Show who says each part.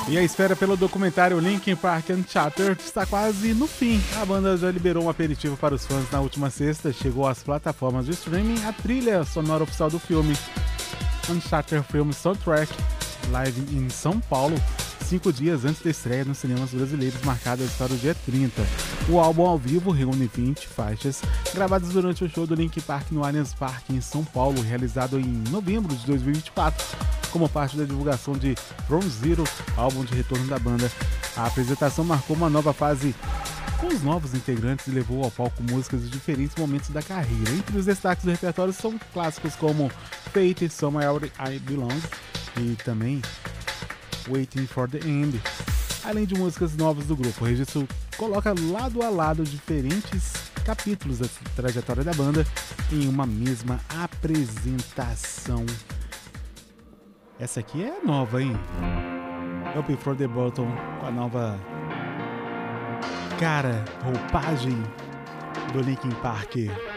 Speaker 1: E a espera pelo documentário Linkin Park Uncharted está quase no fim. A banda já liberou um aperitivo para os fãs na última sexta, chegou às plataformas de streaming a trilha sonora oficial do filme Uncharted Film Soundtrack, live em São Paulo, 5 dias antes da estreia nos cinemas brasileiros, marcadas para o dia 30. O álbum ao vivo reúne 20 faixas, gravadas durante o show do Linkin Park no Allianz Parque, em São Paulo, realizado em novembro de 2024, como parte da divulgação de From Zero, álbum de retorno da banda. A apresentação marcou uma nova fase com os novos integrantes e levou ao palco músicas de diferentes momentos da carreira. Entre os destaques do repertório são clássicos como Fate, Somewhere I Belong e também Waiting for the End, além de músicas novas do grupo. O registro coloca lado a lado diferentes capítulos da trajetória da banda em uma mesma apresentação. Essa aqui é nova, hein? Up for the Bottom, com a nova roupagem do Linkin Park.